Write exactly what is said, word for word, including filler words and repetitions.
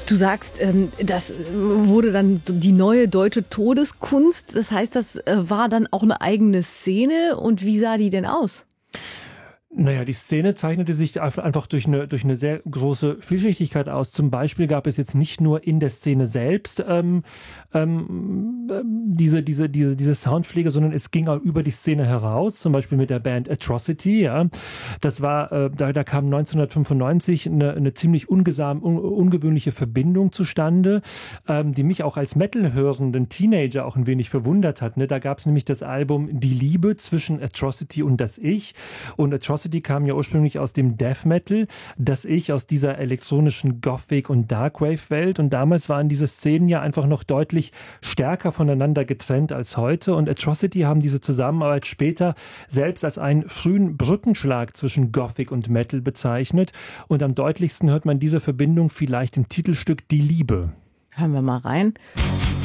Du sagst, ähm, das wurde dann so die neue deutsche Todeskunst. Das heißt, das äh, war dann auch eine eigene Szene. Und wie sah die denn aus? Naja, die Szene zeichnete sich einfach durch eine, durch eine sehr große Vielschichtigkeit aus. Zum Beispiel gab es jetzt nicht nur in der Szene selbst ähm, ähm, diese, diese, diese, diese Soundpflege, sondern es ging auch über die Szene heraus, zum Beispiel mit der Band Atrocity. Ja. Das war, äh, da, da kam neunzehnhundertfünfundneunzig eine, eine ziemlich ungesam, un, ungewöhnliche Verbindung zustande, ähm, die mich auch als Metal-hörenden Teenager auch ein wenig verwundert hat. Ne. Da gab es nämlich das Album Die Liebe zwischen Atrocity und das Ich. Und Atrocity Die kam ja ursprünglich aus dem Death Metal, das Ich aus dieser elektronischen Gothic- und Darkwave-Welt. Und damals waren diese Szenen ja einfach noch deutlich stärker voneinander getrennt als heute. Und Atrocity haben diese Zusammenarbeit später selbst als einen frühen Brückenschlag zwischen Gothic und Metal bezeichnet. Und am deutlichsten hört man diese Verbindung vielleicht im Titelstück Die Liebe. Hören wir mal rein.